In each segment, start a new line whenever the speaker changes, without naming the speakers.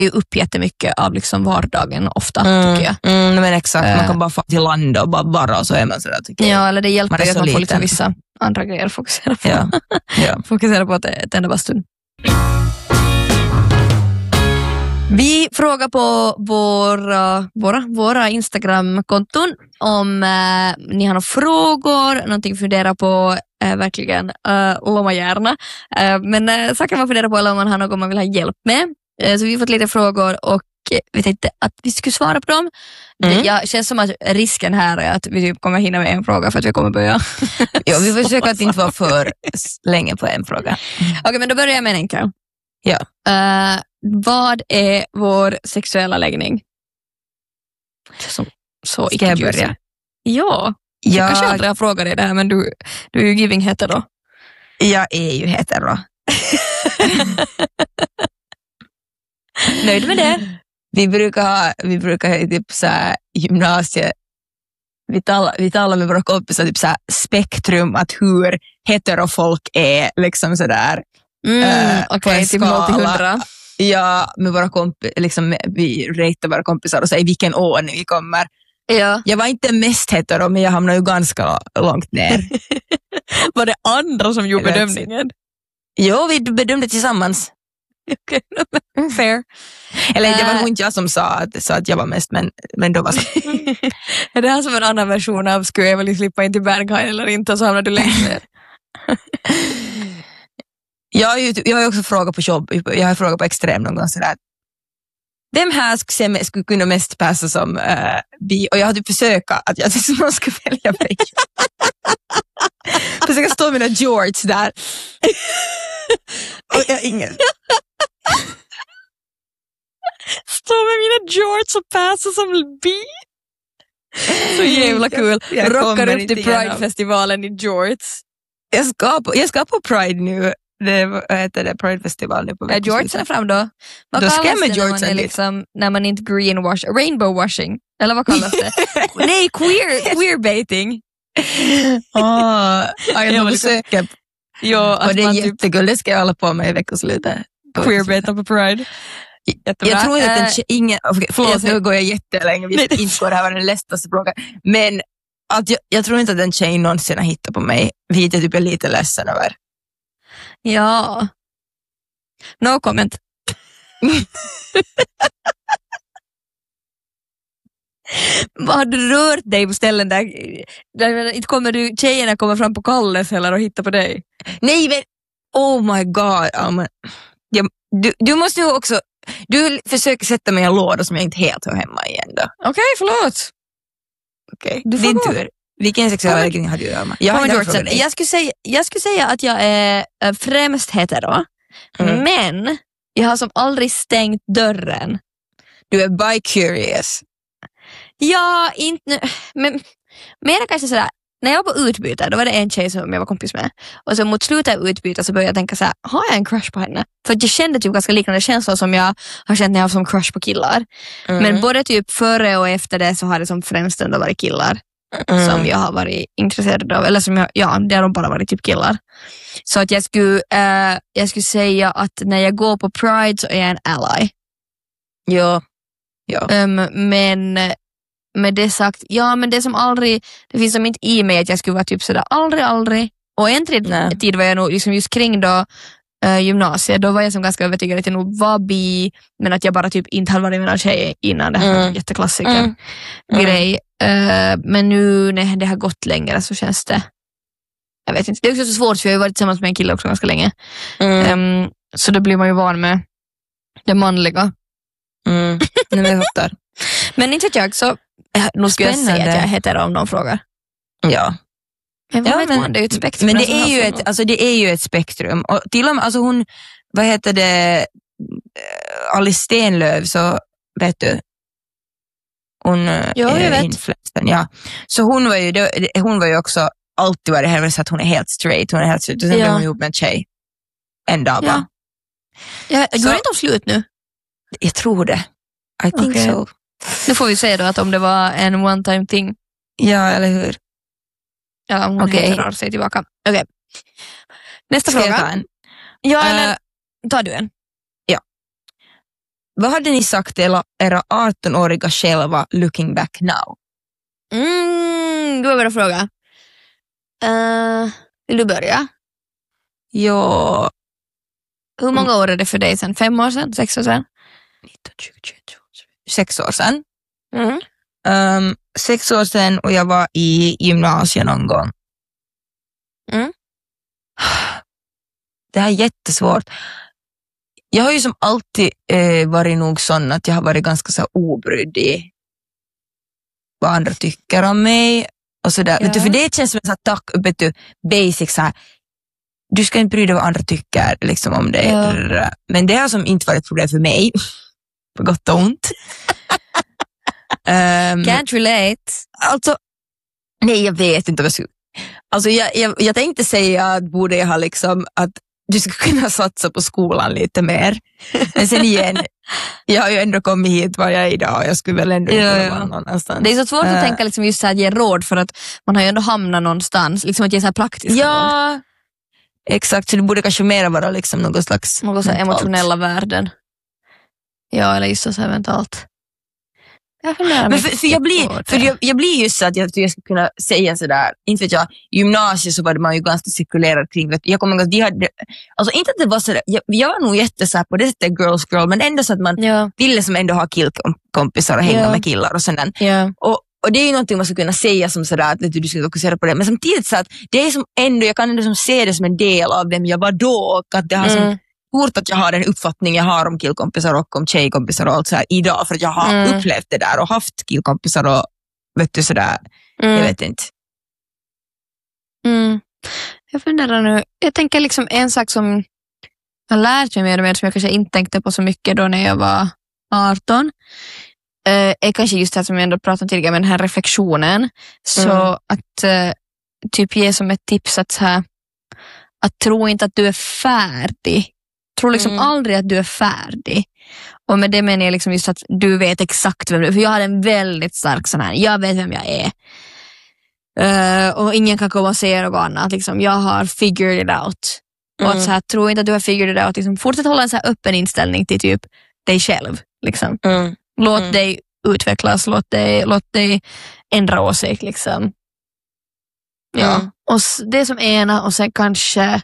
ju upp jättemycket av liksom vardagen ofta, tycker jag.
Men exakt, man kan bara få till land och bara och så är man sådär, tycker jag.
Ja, eller det hjälper ju att man får liksom vissa andra grejer att fokusera på.
Ja.
Fokusera på att tända bastun. Vi frågar på våra Instagram-konton om ni har några frågor, någonting att fundera på, verkligen lomma gärna. Men saker man funderar på eller om man har något man vill ha hjälp med. Så vi har fått lite frågor och vi tänkte att vi skulle svara på dem. Det känns som att risken här är att vi typ kommer hinna med en fråga för att vi kommer börja.
Ja, vi försöker att inte vara för länge på en fråga.
Okej, men då börjar jag med en enkel.
Ja.
Vad är vår sexuella läggning? Så
ska jag börja?
Ja. Jag kanske aldrig har frågat dig det här, men du är ju giving hetero.
Jag är ju hetero.
Nöjd med det?
Vi brukar ha typ så här gymnasiet. Vi talar med våra kompisar typ så här spektrum, att hur heterofolk är liksom så där.
Okej, typ 0-100.
Ja, med våra liksom, vi ratear våra kompisar och säger vilken ordning vi kommer.
Ja.
Jag var inte mest hetero, men jag hamnade ju ganska långt ner.
Var det andra som gjorde bedömningen?
Jo, vi bedömde tillsammans.
Okej, fair.
Eller det var nog inte jag som sa att jag var mest, men då var så.
Är det här som en annan version av skulle jag väl slippa in till Berghain eller inte, så hamnar du längst ner?
Jag har ju också frågat på jobb, jag har frågat på Extrem någon gång sådär. Vem här skulle kunna mest passa som bi? Och jag hade försökt att jag tyckte man ska välja mig. Försöka stå med mina George där. Och jag har ingen.
Stå med mina George och passa som bi? Så jävla kul. Rockar upp till Pride-festivalen i George.
Jag ska på Pride nu. Vad heter det? Pride-festival nu på
veckan. Är George fram då? Vad
då
kallas
ska
det
George
när man inte greenwash? Rainbow washing? Eller vad kallas det? Nej, queerbaiting.
Jag försöker.
Ja,
och det är jättegulligt, det ska jag hålla på med i veckoslutet.
Queerbaita på Pride.
Jättebra. Jag tror inte att förlåt, nu går jag jättelänge. Vi ska inte gå, det här var den lättaste frågan. Men att jag tror inte att en tjej någonsin har hittat på mig. Vilket jag typ är lite ledsen över.
Ja. No comment. Vad har du rört dig på ställen där? Inte kommer tjejerna kommer fram på Kalles eller och hitta på dig?
Nej, men oh my god. Du måste ju också. Du försöker sätta mig i en låda som jag inte helt hör hemma i ändå.
Okej, förlåt.
Okej, din tur. Vilken sexuella läggning har du, Amma?
Jag skulle säga att jag är främst hetero, men jag har som aldrig stängt dörren.
Du är bi-curious.
Ja, inte men mer kanske sådär. När jag var på utbyte, då var det en tjej som jag var kompis med. Och så mot slutet av utbyte så började jag tänka så här: har jag en crush på henne? För att jag kände typ ganska liknande känslor som jag har känt när jag har som crush på killar. Men både typ före och efter det så har det som främst ändå varit killar. Som jag har varit intresserad av. Eller som det har bara varit typ killar. Så att jag skulle säga att när jag går på Pride så är jag en ally.
Ja.
Men med det sagt, men det som aldrig, det finns som inte i mig att jag skulle vara typ sådär aldrig. Och en tid var jag nog liksom just kring då gymnasiet, då var jag som ganska övertygad att jag nog var bi, men att jag bara typ inte hade varit med någon tjej innan. Det här var en jätteklassiker grej. Men nu när det har gått längre så känns det, jag vet inte, det är också så svårt för jag har varit tillsammans med en kille också ganska länge. Så då blir man ju van med det manliga. Men inte jag så nu ska jag säga att jag heter om någon frågar.
Ja.
Men det är ju ett spektrum.
Men det är ju ett spektrum. Och till och med alltså hon, vad heter det, Alice Stenlöf, så vet du, hon är influensen. Ja. Så hon var ju också alltid varit här så att hon är helt straight. Och sen blev hon ihop med en tjej. En dag bara.
Ja. Går det inte om slut nu?
Jag tror det. I think so.
Nu får vi säga då att om det var en one time thing.
Ja, eller hur?
Ja, hon heter sig tillbaka. Okej. Nästa fråga.
Ta en?
Ja, eller tar du en?
Ja. vad hade ni sagt till era 18-åriga själva looking back now?
Gud vad fråga. Vill du börja?
Ja.
Hur många år är det för dig sen? 5 år sedan? 6 år sedan?
6 år sedan. 6 år sedan och jag var i gymnasiet någon gång. Det här är jättesvårt. Jag har ju som alltid varit nog sån att jag har varit ganska så obrydd i vad andra tycker om mig och sådär.
Ja.
Vet du, för det känns som en sån här basic så här. Du ska inte bry dig vad andra tycker liksom, om dig. Ja. Men det har som inte varit ett problem för mig. På gott och ont.
Can't relate.
Alltså, nej jag vet inte vad jag skulle. Alltså jag tänkte säga att borde jag ha liksom att du ska kunna satsa på skolan lite mer. Men sen igen, jag har ju ändå kommit hit var jag är idag. Jag skulle väl ändå inte vara någonstans.
Det är så svårt att tänka liksom just så här, ge råd för att man har ju ändå hamnat någonstans. Liksom att ge så här praktiska råd.
Exakt. Så det borde kanske mer vara liksom något slags
något så emotionella värden. Ja, eller just så här mentalt.
Men jag blir ju så att jag ska kunna säga sådär, inte vet jag, gymnasiet så var man ju ganska cirkulerad kring, jag kommer ihåg att de hade, alltså inte att det var sådär, jag var nog jättesär på det sättet girl, men ändå så att man ville som ändå ha killkompisar och hänga med killar och sådär. Och det är ju någonting man ska kunna säga som sådär, att du ska fokusera på det, men samtidigt så att det är som ändå, jag kan ändå som se det som en del av vem jag var då och att det har som gjort att jag har den uppfattning jag har om killkompisar och om tjejkompisar och allt så här idag, för att jag har upplevt det där och haft killkompisar och vet du sådär, jag vet inte.
Jag funderar nu, jag tänker liksom en sak som jag har lärt mig mer och mer som jag kanske inte tänkte på så mycket då när jag var 18 är kanske just det som jag ändå pratade om tidigare med den här reflektionen. Så att typ ge som ett tips att så här, att tro inte att du är färdig. Tro liksom aldrig att du är färdig. Och med det menar jag liksom just att du vet exakt vem du är. För jag har en väldigt stark sån här, jag vet vem jag är. Och ingen kan komma och säga något annat. Liksom, jag har figured it out. Och att så här, tro inte att du har figured it out. Liksom, fortsätt hålla en så här öppen inställning till typ dig själv. Liksom. Låt dig utvecklas. Låt dig ändra åsikt. Liksom. Ja. Och det som ena och sen kanske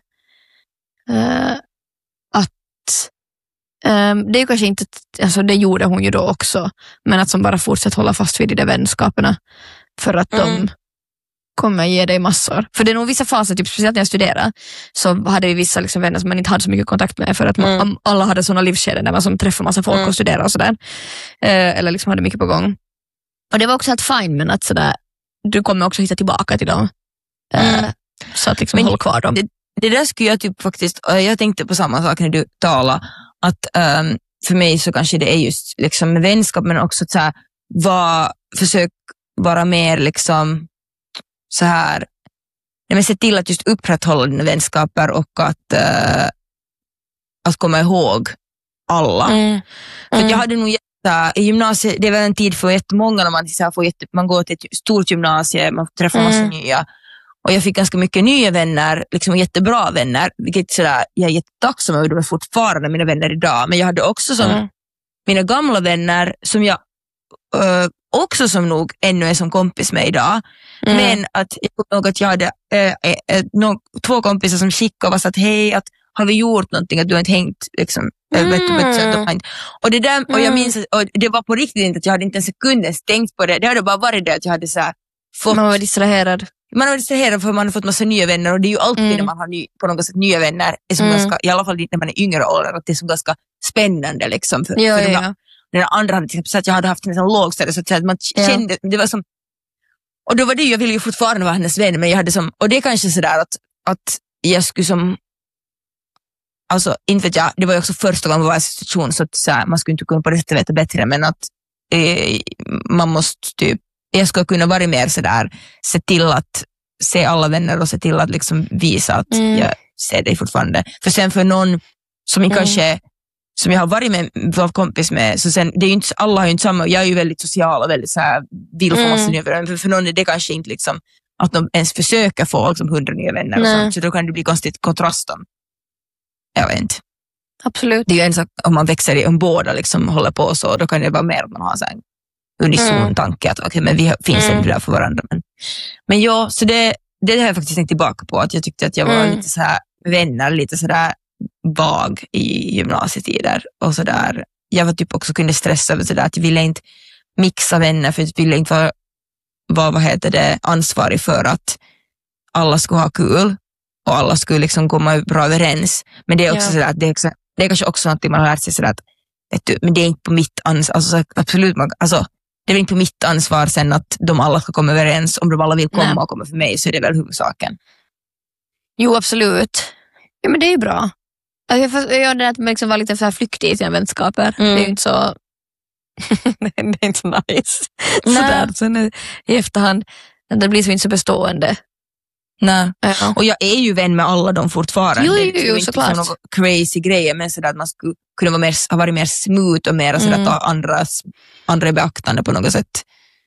att det är kanske inte, alltså det gjorde hon ju då också, men att som bara fortsätter hålla fast vid de där vänskaperna för att de kommer ge dig massor. För det är nog vissa faser, typ speciellt när jag studerade så hade vi vissa liksom vänner som man inte hade så mycket kontakt med för att alla hade sådana livskedjor där man som träffar massa folk och studerar och sådär. Eller liksom hade mycket på gång. Och det var också helt fine, men att sådär, du kommer också hitta tillbaka till dem. Så att liksom hålla kvar dem.
Det där skulle jag typ faktiskt, jag tänkte på samma sak när du talade, att för mig så kanske det är just liksom med vänskap, men också att så här, försök vara mer liksom så här, se till att just upprätthålla dina vänskaper och att komma ihåg alla. För jag hade nog i gymnasiet, det är väl en tid för jättemånga när man går till ett stort gymnasium, man träffar massa nya. Och jag fick ganska mycket nya vänner, liksom jättebra vänner, vilket sådär, jag är jättetacksam över, de är fortfarande mina vänner idag. Men jag hade också som mina gamla vänner som jag också som nog ännu är som kompis med idag. Men att jag kommer ihåg att jag hade 2 kompisar som skickade och var så att hej, att har vi gjort någonting, att du har inte hängt liksom, och det där, och jag minns och det var på riktigt inte att jag hade inte en sekund ens tänkt på det. Det hade bara varit det att jag hade så här fått,
man var distraherad
för man har fått massa nya vänner, och det är ju alltid när man har på något sätt nya vänner är som ganska, i alla fall när man är yngre ålder, att det är som ganska spännande liksom för när andra hade till exempel så att jag hade haft en sån lågstadie så att man kände, det var som, och då var det, jag ville ju fortfarande vara hennes vän, men jag hade som, och det är kanske sådär att jag skulle som, alltså inte vet jag, det var ju också första gången jag var i en situation så att så här, man skulle inte kunna på det sättet veta bättre, men att man måste typ, jag ska kunna vara mer sådär, se till att se alla vänner och se till att liksom visa att jag ser dig fortfarande. För sen för någon som kanske, som jag har varit med, var kompis med, så sen, det är ju inte, alla har ju inte samma, jag är ju väldigt social och väldigt så här, vill få massa nya vänner, men för någon är det kanske inte liksom att de ens försöker få liksom 100 nya vänner och sånt, så då kan det bli konstigt kontrasten. Jag vet inte.
Absolut.
Det är ju en sak om man växer i, om båda liksom håller på så, då kan det vara mer att man har så en unison tanke att okej, men vi finns inte där för varandra. Men ja, så det har jag faktiskt tänkt tillbaka på, att jag tyckte att jag var lite så här vänner, lite så där vag i gymnasietider och så där. Jag var typ också kunde stressa över så där att jag ville inte mixa vänner, för jag ville inte vara ansvarig för att alla skulle ha kul och alla skulle liksom komma bra överens. Men det är också så där att det är kanske också något man har lärt sig så där att men det är inte på mitt ansvar, alltså absolut, det är inte på mitt ansvar sen att de alla ska komma överens. Om de alla vill komma och komma för mig, så är det väl huvudsaken. Jo, absolut. Ja, men det är ju bra. Jag gör det att man liksom var lite så här flyktig i sina vänskaper. Det är ju inte så det är inte så nice. Sådär. Sen i efterhand, det blir så inte så bestående. Nej. Ja. Och jag är ju vän med alla dem fortfarande. Jo, såklart. Inte så crazy grejer, men sådär att man skulle kunna ha varit mer smooth och mer sådär ta andra beaktande på något sätt.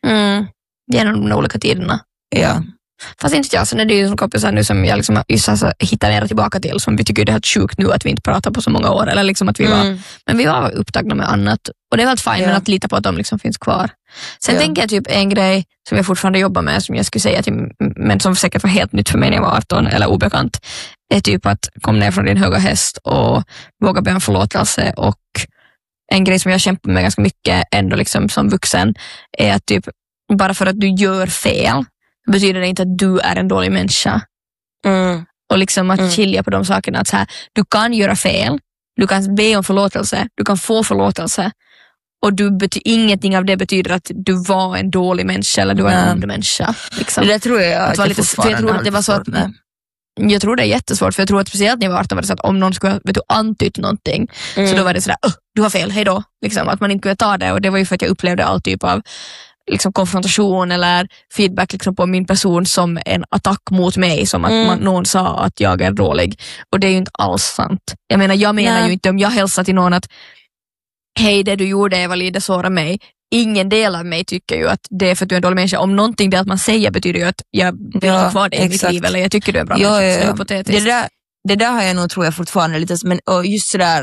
Genom de olika tiderna. Ja. Fast inte jag, sen är det ju som kompisar nu som jag liksom just alltså hittar mer tillbaka till, som vi tycker det är helt sjukt nu att vi inte pratar på så många år, eller liksom att vi var upptagna med annat, och det är väldigt fint, men att lita på att de liksom finns kvar. Sen tänker jag typ en grej som jag fortfarande jobbar med, som jag skulle säga till, men som säkert var helt nytt för mig när jag var 18 eller obekant, är typ att kom ner från din höga häst och våga be om förlåtelse. Och en grej som jag kämpar med ganska mycket ändå liksom som vuxen är att typ bara för att du gör fel betyder det inte att du är en dålig människa. Och liksom att skilja på de sakerna, att så här, du kan göra fel, du kan be om förlåtelse, du kan få förlåtelse, och ingenting av det betyder att du var en dålig människa eller du var en ond människa. Liksom. Det tror jag att jag tror att det var så att jag tror det är jättesvårt, för jag tror att speciellt när jag var 18 var det så att om någon skulle antytt någonting, så då var det sådär, du har fel, hej då. Liksom, att man inte kunde ta det, och det var ju för att jag upplevde all typ av liksom konfrontation eller feedback liksom på min person som en attack mot mig, som att någon sa att jag är dålig, och det är ju inte alls sant. Jag menar ju inte, om jag hälsar till någon att hej, det du gjorde Eva-Li, det sårar mig, ingen del av mig tycker ju att det är för att du är en dålig människa. Om någonting det att man säger betyder ju att jag vill ha kvar det i mitt liv, eller jag tycker du är en bra människa. Det där har jag nog, tror jag, fortfarande lite, men och just sådär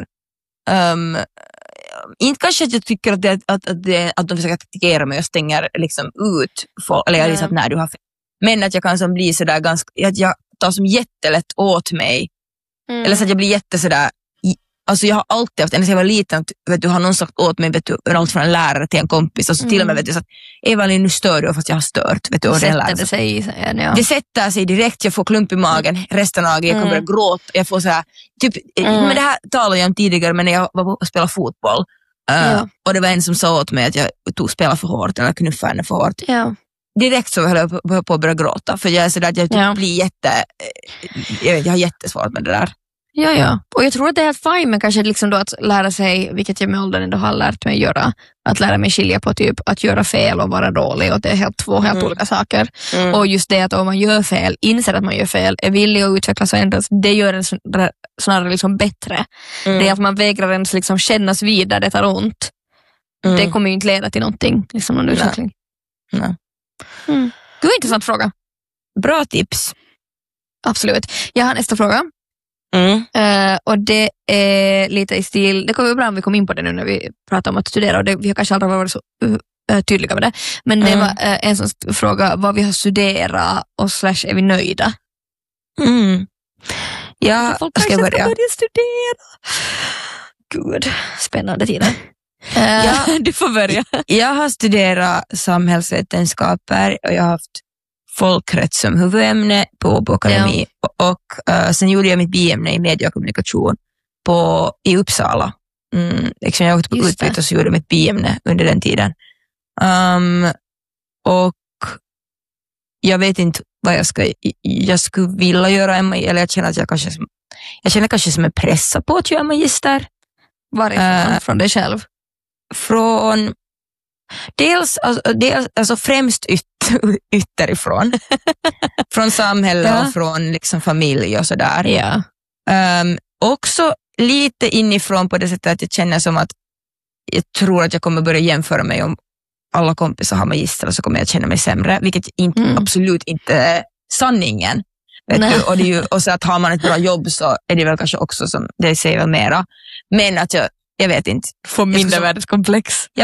inte kanske att jag tycker att de försöker attackera mig och stänger liksom ut folk, eller jag har sagt nej, du har fel. Men att jag kan som bli sådär ganska, att jag tar som jättelätt åt mig, eller så att jag blir jätte sådär. Alltså jag har alltid haft, ända sedan jag var liten, vet du, har någon sagt åt mig, vet du, allt från en lärare till en kompis, och så till och med, vet du, så att Eva-Li, nu stör du, fast jag har stört, vet du, och det sätter sig direkt, jag får klump i magen resten av dagen, jag kommer att gråta, jag får så här typ, men det här talade jag om tidigare, men när jag var på att spela fotboll, och det var en som sa åt mig att jag spela för hårt eller knuffa henne för hårt. Direkt så höll jag på att börja gråta, för jag är sådär att jag typ blir jag har jättesvårt med det där. Ja. Och jag tror att det är helt fint, men kanske liksom då att lära sig, vilket jag med åldern ändå har lärt mig göra, att lära mig skilja på typ att göra fel och vara dålig, och det är två helt olika saker. Och just det att om man gör fel, inser att man gör fel, är villig att utvecklas och ändras, det gör en snarare liksom bättre. Det är att man vägrar ens liksom kännas vid där det tar ont. Det kommer ju inte leda till någonting, liksom någon utveckling. Gud, intressant fråga. Bra tips. Absolut. Jag har nästa fråga. Och det är lite i stil, det kommer bra om vi kom in på det nu när vi pratar om att studera, och vi har kanske aldrig varit så tydliga med det, men det var en sån fråga, vad vi har studerat och / är vi nöjda? Ja, folk kanske ska börja studera. Gud, spännande tider. Du får börja. Jag har studerat samhällsvetenskaper och jag har haft folkrätt som huvudämne på Åbo Akademi, och sen gjorde jag mitt biämne i media och kommunikation i Uppsala. Liksom jag åkte på utbyte och så gjorde jag mitt biämne under den tiden. Och jag vet inte vad jag skulle vilja göra, eller jag känner att jag känner kanske som en pressa på att göra magister. Varifrån? Från dig själv? Från dels alltså främst ytterifrån. Från samhälle och från liksom familj och sådär. Också lite inifrån på det sättet att jag känner som att jag tror att jag kommer börja jämföra mig, om alla kompisar har magister så kommer jag känna mig sämre, vilket absolut inte är sanningen. Vet du? Och, och så att har man ett bra jobb så är det väl kanske också som det säger väl mera. Men att jag vet inte.
Får mindervärdeskomplex.
Ja,